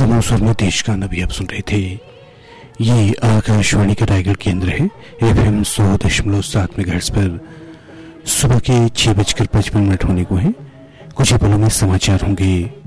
समूह स्वर में देश का नबी आप सुन रहे थे। ये आकाशवाणी का रायगढ़ केंद्र है। FM 100.7 मेगाहर्ट्ज पर सुबह के 6:55 होने को हैं। कुछ ही पलों में समाचार होंगे।